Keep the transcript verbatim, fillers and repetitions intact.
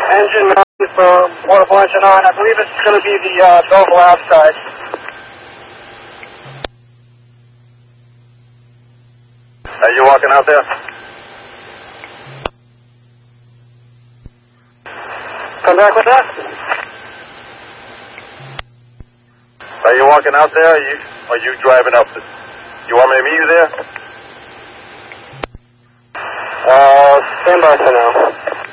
Engine nine for Waterfall Engine nine. I believe it's going to be the uh, Dover outside. Are you walking out there? Come back with that? Are you walking out there, or are you, are you driving up? The, you want me to meet you there? Uh, stand by for now.